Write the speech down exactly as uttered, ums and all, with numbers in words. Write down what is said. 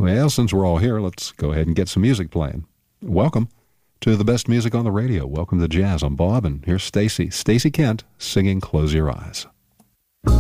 Well, since we're all here, let's go ahead and get some music playing. Welcome to the best music on the radio. Welcome to Jazz on Bob, and here's Stacy, Stacy Kent, singing Close Your Eyes.